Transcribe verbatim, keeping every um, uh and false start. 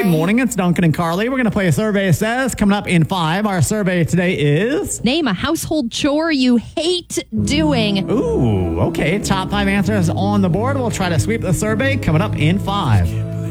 Good morning. It's Duncan and Carly. We're going to play a survey says. Coming up in five, our survey today is... Name a household chore you hate doing. Ooh, okay. Top five answers on the board. We'll try to sweep the survey coming up in five.